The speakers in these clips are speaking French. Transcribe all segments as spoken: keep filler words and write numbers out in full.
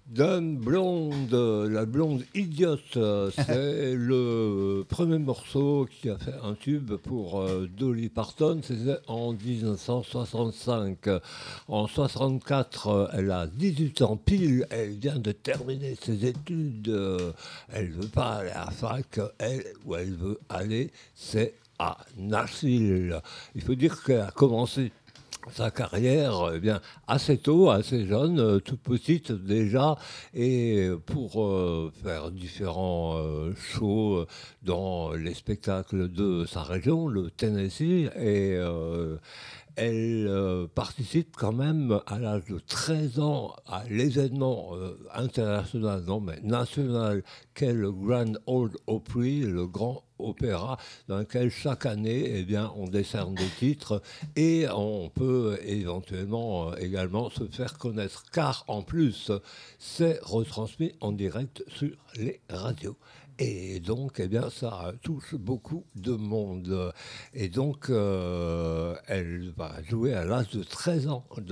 Dumb Blonde, la blonde idiote, c'est le premier morceau qui a fait un tube pour euh, Dolly Parton, c'était en dix-neuf cent soixante-cinq. En soixante-quatre, euh, elle a dix-huit ans pile, elle vient de terminer ses études, euh, elle ne veut pas aller à la fac, elle, où elle veut aller, c'est à Nashville. Il faut dire qu'elle a commencé sa carrière eh bien, assez tôt, assez jeune, euh, toute petite déjà, et pour euh, faire différents euh, shows euh, dans les spectacles de sa région, le Tennessee, et euh, elle euh, participe quand même à l'âge de treize ans à l'événement euh, international, non mais national, qu'est le Grand Ole Opry, le grand opéra, dans lequel chaque année, eh bien, on décerne des titres et on peut éventuellement euh, également se faire connaître, car en plus, c'est retransmis en direct sur les radios. Et donc, eh bien, ça touche beaucoup de monde. Et donc, euh, elle va jouer à l'âge de treize ans de,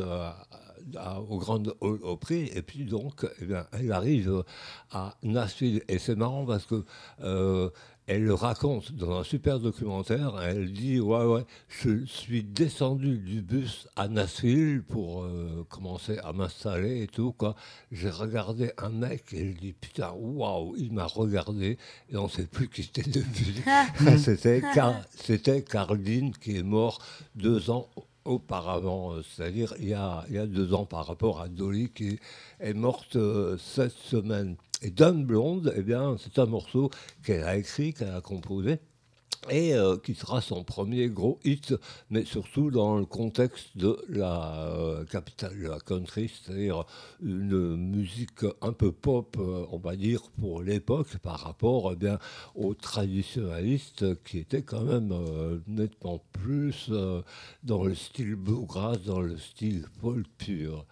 à, au Grand Ole Opry. Et puis, donc, eh bien, elle arrive à Nashville. Et c'est marrant parce que euh, elle le raconte dans un super documentaire. Elle dit, ouais, ouais, je suis descendu du bus à Nashville pour euh, commencer à m'installer et tout, quoi. J'ai regardé un mec et je dis, putain, waouh, il m'a regardé et on ne sait plus qui c'était depuis. c'était, Car- c'était Carl Dean qui est mort deux ans auparavant, c'est-à-dire il y, a, il y a deux ans par rapport à Dolly qui est morte euh, cette semaine. Et Dumb Blonde, eh bien, c'est un morceau qu'elle a écrit, qu'elle a composé, et euh, qui sera son premier gros hit, mais surtout dans le contexte de la euh, capitale de la country, c'est-à-dire une musique un peu pop, euh, on va dire, pour l'époque, par rapport eh bien, aux traditionnalistes qui étaient quand même euh, nettement plus euh, dans le style bluegrass, dans le style folk pur.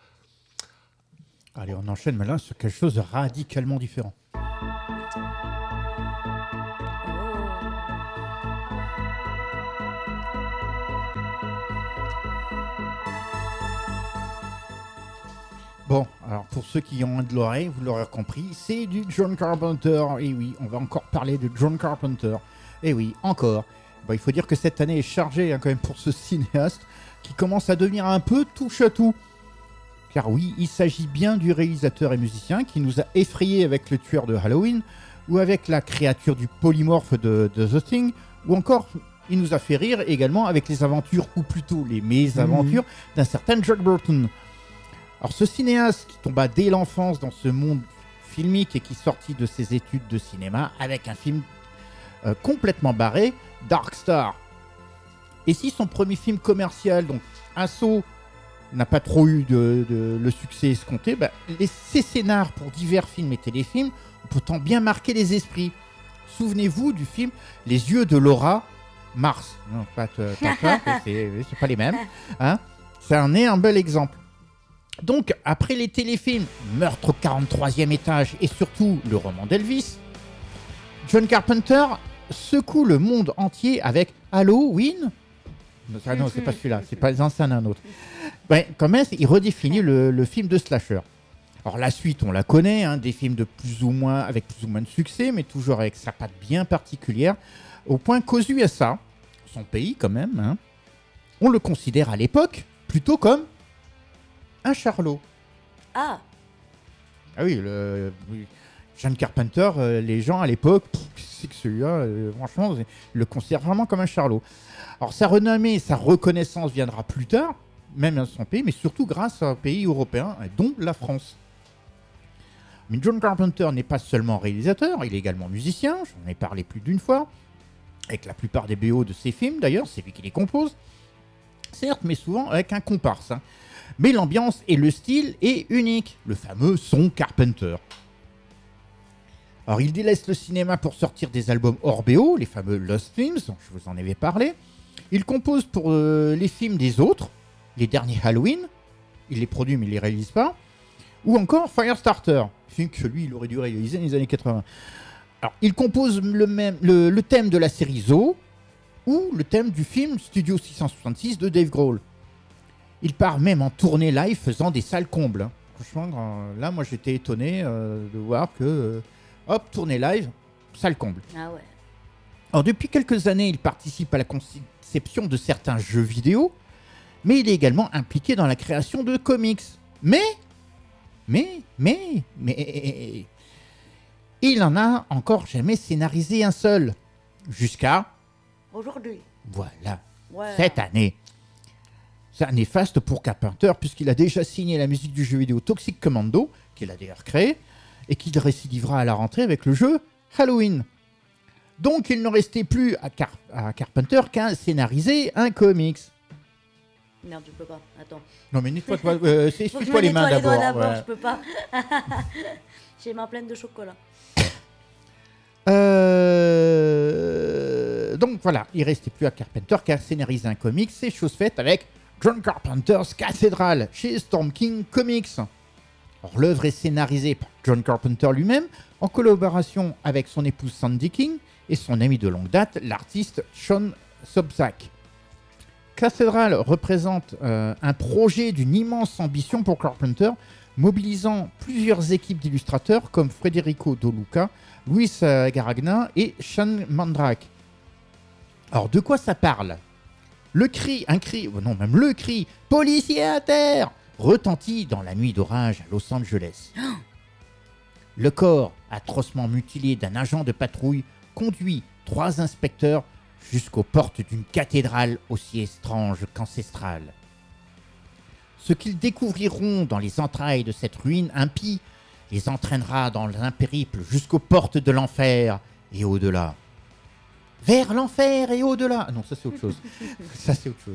Allez, on enchaîne maintenant sur quelque chose de radicalement différent. Bon, alors pour ceux qui ont de l'oreille, vous l'aurez compris, c'est du John Carpenter. Et oui, on va encore parler de John Carpenter. Et oui, encore. Bon, il faut dire que cette année est chargée hein, quand même pour ce cinéaste qui commence à devenir un peu touche-à-tout. Car oui, il s'agit bien du réalisateur et musicien qui nous a effrayés avec le tueur de Halloween, ou avec la créature du polymorphe de, de The Thing, ou encore il nous a fait rire également avec les aventures, ou plutôt les mésaventures, mmh. d'un certain Jack Burton. Alors ce cinéaste qui tomba dès l'enfance dans ce monde filmique et qui sortit de ses études de cinéma avec un film euh, complètement barré, Dark Star. Et si son premier film commercial, donc Assaut, n'a pas trop eu de, de, le succès escompté, bah, les, ces scénars pour divers films et téléfilms ont pourtant bien marqué les esprits. Souvenez-vous du film Les yeux de Laura, Mars. Non, pas, te, pas toi, c'est, c'est pas les mêmes. Hein, ça en est un bel exemple. Donc, après les téléfilms Meurtre au quarante-troisième étage et surtout le roman d'Elvis, John Carpenter secoue le monde entier avec Halloween. Ah non, c'est pas celui-là, c'est pas un, un autre. Ben, quand même, il redéfinit le, le film de slasher. Alors la suite, on la connaît, hein, des films de plus ou moins, avec plus ou moins de succès, mais toujours avec sa patte bien particulière, au point qu'aux U S A, son pays quand même, hein, on le considère à l'époque plutôt comme un charlot. Ah Ah oui, le, John Carpenter, euh, les gens à l'époque, pff, c'est que celui-là, euh, franchement, ils le considèrent vraiment comme un charlot. Alors sa renommée, sa reconnaissance viendra plus tard, même dans son pays, mais surtout grâce à un pays européen, dont la France. Mais John Carpenter n'est pas seulement réalisateur, il est également musicien, j'en ai parlé plus d'une fois, avec la plupart des B O de ses films d'ailleurs, c'est lui qui les compose, certes, mais souvent avec un comparse. Hein. Mais l'ambiance et le style est unique, le fameux son Carpenter. Alors il délaisse le cinéma pour sortir des albums hors B O, les fameux Lost Films, je vous en avais parlé. Il compose pour euh, les films des autres, les derniers Halloween, il les produit mais il les réalise pas, ou encore Firestarter, film que lui il aurait dû réaliser dans les années quatre-vingts. Alors il compose le, même, le, le thème de la série Zoo, ou le thème du film Studio six cent soixante-six de Dave Grohl. Il part même en tournée live faisant des salles combles. Hein. franchement, euh, là, moi, j'étais étonné euh, de voir que, euh, hop, tourner live, ça le comble. Ah ouais. Alors, depuis quelques années, il participe à la conception de certains jeux vidéo, mais il est également impliqué dans la création de comics. Mais, mais, mais, mais, il n'en a encore jamais scénarisé un seul. Jusqu'à... Aujourd'hui. Voilà. Ouais. Cette année. C'est un néfaste pour Carpenter, puisqu'il a déjà signé la musique du jeu vidéo Toxic Commando, qu'il a d'ailleurs créé, et qu'il récidivera à la rentrée avec le jeu Halloween. Donc il ne restait plus à, Car- à Carpenter qu'à scénariser un comics. Merde, je peux pas. Attends. Non mais nettoie-toi, euh, Faut que je essuie-toi me les mains nettoie les doigts d'abord. d'abord, ouais. je peux pas. J'ai les mains pleines de chocolat. Euh... Donc voilà, il restait plus à Carpenter qu'à scénariser un comics, c'est chose faite avec John Carpenter's Cathedral chez Storm King Comics. Alors, l'œuvre est scénarisée par John Carpenter lui-même en collaboration avec son épouse Sandy King et son ami de longue date, l'artiste Sean Sobczak. Cathedral représente euh, un projet d'une immense ambition pour Carpenter, mobilisant plusieurs équipes d'illustrateurs comme Federico De Luca, Luis euh, Garagna et Sean Mandrake. Alors, de quoi ça parle ? Le cri, un cri, oh non, même le cri « Policier à terre !» retentit dans la nuit d'orage à Los Angeles. Le corps atrocement mutilé d'un agent de patrouille conduit trois inspecteurs jusqu'aux portes d'une cathédrale aussi étrange qu'ancestrale. Ce qu'ils découvriront dans les entrailles de cette ruine impie les entraînera dans un périple jusqu'aux portes de l'enfer et au-delà. Vers l'enfer et au-delà. Ah non, ça c'est autre chose. ça c'est autre chose.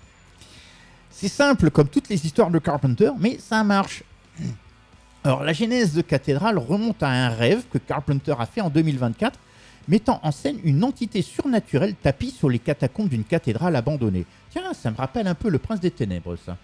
C'est simple comme toutes les histoires de Carpenter, mais ça marche. Alors la genèse de Cathédrale remonte à un rêve que Carpenter a fait en deux mille vingt-quatre, mettant en scène une entité surnaturelle tapie sur les catacombes d'une cathédrale abandonnée. Tiens, ça me rappelle un peu le Prince des Ténèbres, ça.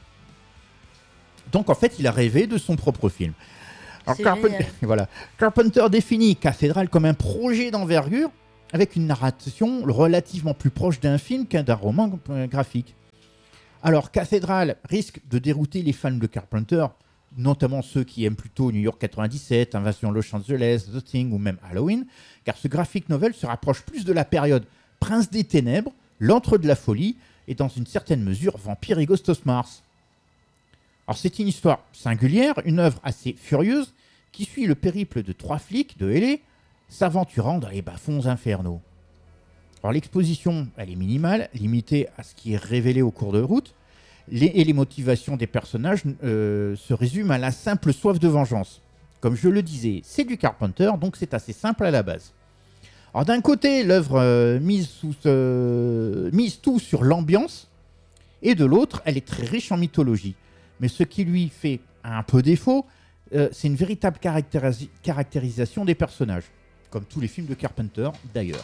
Donc en fait, il a rêvé de son propre film. Alors, C'est Carpen- génial. voilà. Carpenter définit Cathédrale comme un projet d'envergure avec une narration relativement plus proche d'un film qu'un d'un roman euh, graphique. Alors, Cathédrale risque de dérouter les fans de Carpenter, notamment ceux qui aiment plutôt New York quatre-vingt-dix-sept, Invasion Los Angeles, The Thing ou même Halloween, car ce graphic novel se rapproche plus de la période Prince des Ténèbres, L'Antre de la Folie et dans une certaine mesure Vampire et Ghost of Mars. Alors, c'est une histoire singulière, une œuvre assez furieuse qui suit le périple de trois flics de L A s'aventurant dans les bas-fonds infernaux. Alors l'exposition, elle est minimale, limitée à ce qui est révélé au cours de route, les, et les motivations des personnages euh, se résument à la simple soif de vengeance. Comme je le disais, c'est du Carpenter, donc c'est assez simple à la base. Alors d'un côté, l'œuvre euh, mise, sous, euh, mise tout sur l'ambiance, et de l'autre, elle est très riche en mythologie. Mais ce qui lui fait un peu défaut, euh, c'est une véritable caractéris- caractérisation des personnages, comme tous les films de Carpenter d'ailleurs.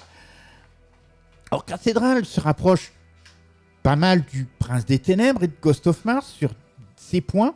Alors, Cathédrale se rapproche pas mal du Prince des Ténèbres et de Ghost of Mars sur ces points.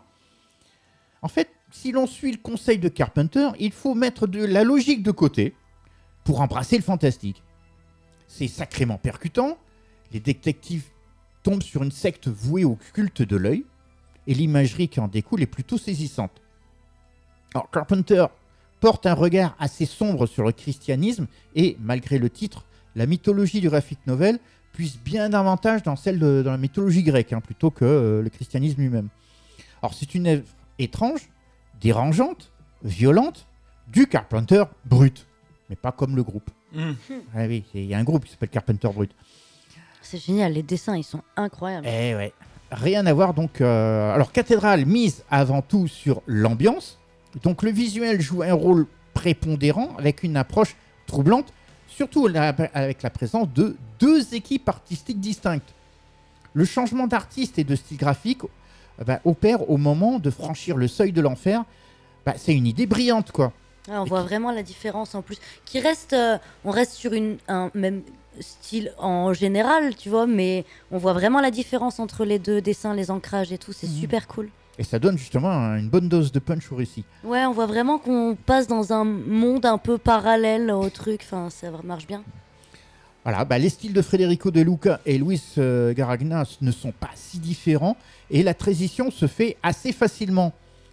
En fait, si l'on suit le conseil de Carpenter, il faut mettre de la logique de côté pour embrasser le fantastique. C'est sacrément percutant. Les détectives tombent sur une secte vouée au culte de l'œil et l'imagerie qui en découle est plutôt saisissante. Alors, Carpenter porte un regard assez sombre sur le christianisme et, malgré le titre, la mythologie du graphic novel puise bien davantage dans celle de dans la mythologie grecque, hein, plutôt que euh, le christianisme lui-même. Alors c'est une œuvre étrange, dérangeante, violente, du Carpenter brut, mais pas comme le groupe. Mmh. Ah oui, il y a un groupe qui s'appelle Carpenter Brut. C'est génial, les dessins, ils sont incroyables. Eh ouais. Rien à voir donc. Euh... Alors Cathédrale mise avant tout sur l'ambiance. Donc le visuel joue un rôle prépondérant avec une approche troublante, surtout la- avec la présence de deux équipes artistiques distinctes. Le changement d'artiste et de style graphique euh, bah, opère au moment de franchir le seuil de l'enfer. Bah, c'est une idée brillante, quoi. Ouais, on Et voit qui- vraiment la différence en plus. Qui reste, euh, on reste sur une, un même style en général, tu vois, mais on voit vraiment la différence entre les deux dessins, les ancrages et tout. C'est Mhm. super cool. Et ça donne justement une bonne dose de punch au récit. Ouais, on voit vraiment qu'on passe dans un monde un peu parallèle au truc. Enfin, ça marche bien. Voilà, bah, les styles de Federico De Luca et Luis euh, Garagna ne sont pas si différents et la transition se fait assez facilement.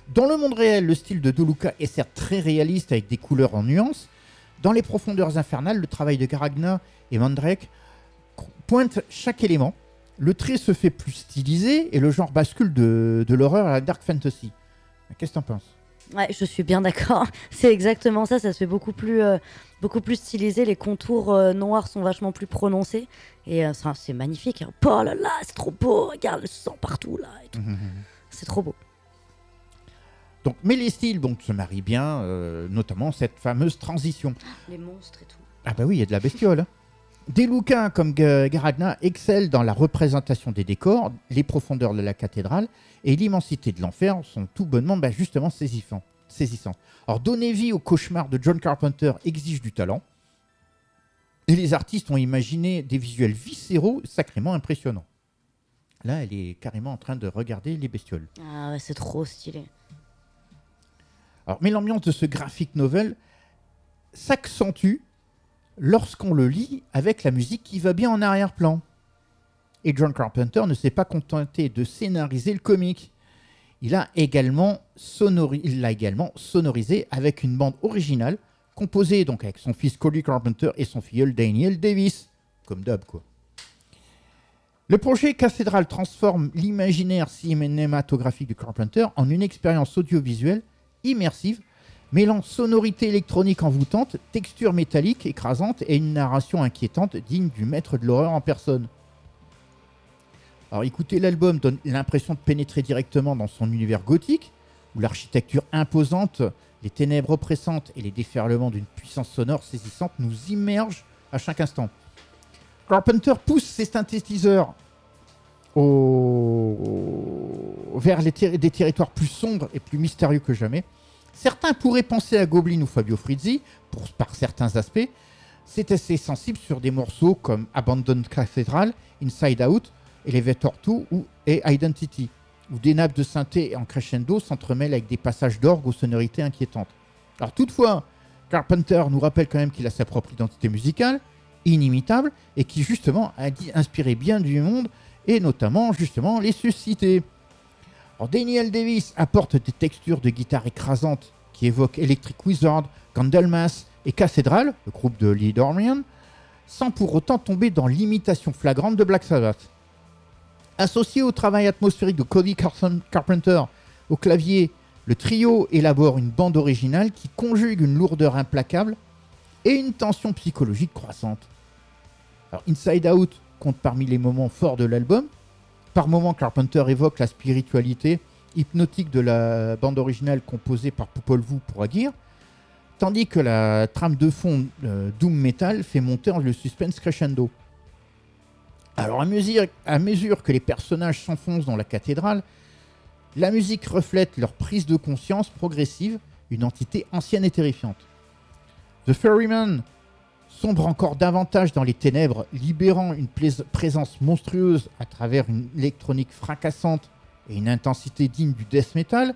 Dans le monde réel, le style de De Luca est certes très réaliste avec des couleurs en nuances. Dans les profondeurs infernales, le travail de Garagna et Mandrake pointe chaque élément. Le trait se fait plus stylisé et le genre bascule de, de l'horreur à la dark fantasy. Qu'est-ce que t'en penses ? Ouais, je suis bien d'accord. C'est exactement ça. Ça se fait beaucoup plus, euh, beaucoup plus stylisé. Les contours euh, noirs sont vachement plus prononcés. Et euh, ça, c'est magnifique. Hein. Oh là là, c'est trop beau. Regarde le sang partout là. Et tout. Mmh. C'est trop beau. Donc, mais les styles donc, se marient bien, euh, notamment cette fameuse transition. Les monstres et tout. Ah bah oui, il y a de la bestiole. Hein. Des Luca comme Garagna excellent dans la représentation des décors, les profondeurs de la cathédrale et l'immensité de l'enfer sont tout bonnement bah, justement saisissants. saisissantes. Alors donner vie au cauchemar de John Carpenter exige du talent et les artistes ont imaginé des visuels viscéraux sacrément impressionnants. Là, elle est carrément en train de regarder les bestioles. Ah ouais, c'est trop stylé. Alors, mais l'ambiance de ce graphic novel s'accentue lorsqu'on le lit avec la musique qui va bien en arrière-plan. Et John Carpenter ne s'est pas contenté de scénariser le comic. Il a également, sonori- il l'a également sonorisé avec une bande originale, composée donc avec son fils Cody Carpenter et son filleul Daniel Davis. Comme d'hab, quoi. Le projet Cathédrale transforme l'imaginaire cinématographique de Carpenter en une expérience audiovisuelle immersive, mêlant sonorité électronique envoûtante, texture métallique écrasante et une narration inquiétante digne du maître de l'horreur en personne. Alors écouter l'album donne l'impression de pénétrer directement dans son univers gothique, où l'architecture imposante, les ténèbres oppressantes et les déferlements d'une puissance sonore saisissante nous immergent à chaque instant. Carpenter pousse ses synthétiseurs au... vers les ter- des territoires plus sombres et plus mystérieux que jamais. Certains pourraient penser à Goblin ou Fabio Frizzi, pour, par certains aspects. C'est assez sensible sur des morceaux comme Abandoned Cathedral, Inside Out, Elevator deux ou, et Identity, où des nappes de synthé en crescendo s'entremêlent avec des passages d'orgue aux sonorités inquiétantes. Alors toutefois, Carpenter nous rappelle quand même qu'il a sa propre identité musicale, inimitable, et qui justement a dit inspiré bien du monde, et notamment justement les susciter. Alors, Daniel Davis apporte des textures de guitare écrasantes qui évoquent Electric Wizard, Candlemas et Cathedral, le groupe de Lee Dormian, sans pour autant tomber dans l'imitation flagrante de Black Sabbath. Associé au travail atmosphérique de Cody Carpenter au clavier, le trio élabore une bande originale qui conjugue une lourdeur implacable et une tension psychologique croissante. Alors, Inside Out compte parmi les moments forts de l'album. Par moments, Carpenter évoque la spiritualité hypnotique de la bande originale composée par Popol Vuh pour Aguirre, tandis que la trame de fond euh, Doom Metal fait monter le suspense crescendo. Alors, à mesure, à mesure que les personnages s'enfoncent dans la cathédrale, la musique reflète leur prise de conscience progressive, une entité ancienne et terrifiante. The Ferryman sombre encore davantage dans les ténèbres, libérant une plais- présence monstrueuse à travers une électronique fracassante et une intensité digne du death metal.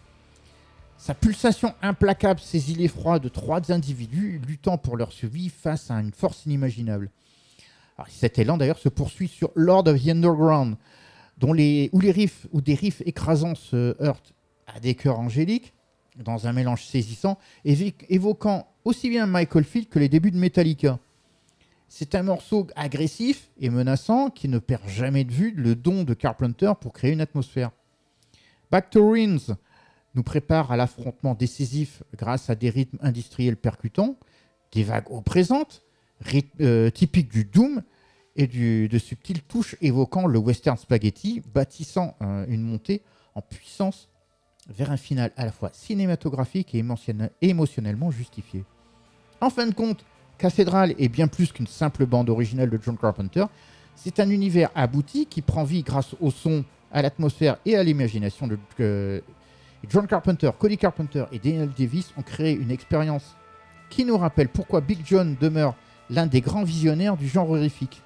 Sa pulsation implacable saisit l'effroi de trois individus luttant pour leur survie face à une force inimaginable. Alors, cet élan d'ailleurs se poursuit sur Lord of the Underground, dont les, où, les riffs, où des riffs écrasants se heurtent à des chœurs angéliques, dans un mélange saisissant, évi- évoquant aussi bien Michael Field que les débuts de Metallica. C'est un morceau agressif et menaçant qui ne perd jamais de vue le don de Carpenter pour créer une atmosphère. Back to Ruins nous prépare à l'affrontement décisif grâce à des rythmes industriels percutants, des vagues oppressantes, rythme, euh, typiques du Doom, et du, de subtiles touches évoquant le western spaghetti, bâtissant euh, une montée en puissance vers un final à la fois cinématographique et émotionnel, émotionnellement justifié. En fin de compte, Cathedral est bien plus qu'une simple bande originale de John Carpenter. C'est un univers abouti qui prend vie grâce au son, à l'atmosphère et à l'imagination de euh, John Carpenter, Cody Carpenter et Daniel Davis ont créé une expérience qui nous rappelle pourquoi Big John demeure l'un des grands visionnaires du genre horrifique.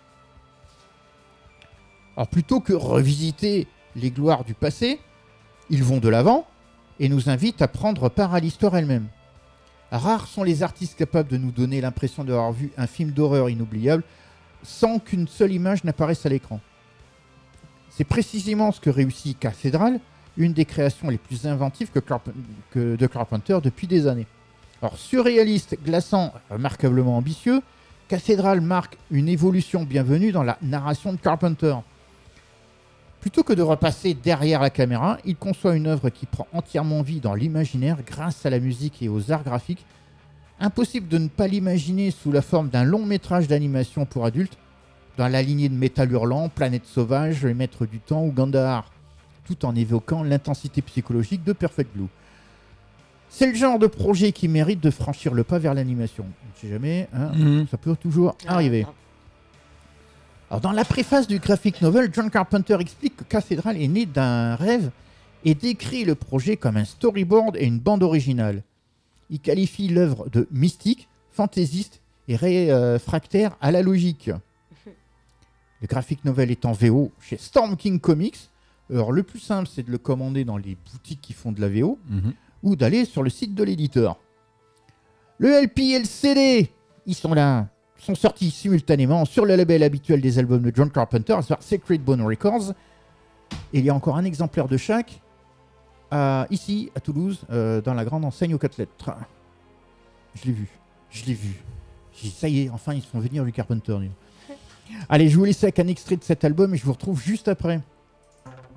Alors plutôt que revisiter les gloires du passé, ils vont de l'avant et nous invitent à prendre part à l'histoire elle-même. Rares sont les artistes capables de nous donner l'impression d'avoir vu un film d'horreur inoubliable sans qu'une seule image n'apparaisse à l'écran. C'est précisément ce que réussit Cathedral, une des créations les plus inventives que Carp- que de Carpenter depuis des années. Alors, surréaliste, glaçant, remarquablement ambitieux, Cathedral marque une évolution bienvenue dans la narration de Carpenter. Plutôt que de repasser derrière la caméra, il conçoit une œuvre qui prend entièrement vie dans l'imaginaire grâce à la musique et aux arts graphiques. Impossible de ne pas l'imaginer sous la forme d'un long métrage d'animation pour adultes, dans la lignée de Métal Hurlant, Planète Sauvage, Les Maîtres du Temps ou Gandhar, tout en évoquant l'intensité psychologique de Perfect Blue. C'est le genre de projet qui mérite de franchir le pas vers l'animation. On ne sait jamais, hein, Mhm. ça peut toujours arriver. Alors, dans la préface du graphic novel, John Carpenter explique que Cathedral est né d'un rêve et décrit le projet comme un storyboard et une bande originale. Il qualifie l'œuvre de mystique, fantaisiste et réfractaire à la logique. Le graphic novel est en V O chez Storm King Comics. Alors, le plus simple, c'est de le commander dans les boutiques qui font de la V O Mhm. ou d'aller sur le site de l'éditeur. Le L P et le C D, ils sont là, sont sortis simultanément sur le label habituel des albums de John Carpenter, à savoir Sacred Bone Records. Et il y a encore un exemplaire de chaque à- ici, à Toulouse, euh, dans la grande enseigne aux quatre lettres. Je l'ai vu, je l'ai vu. J'ai dit, ça y est, enfin, ils se font venir du Carpenter. dis donc. Allez, je vous laisse avec un extrait de cet album et je vous retrouve juste après.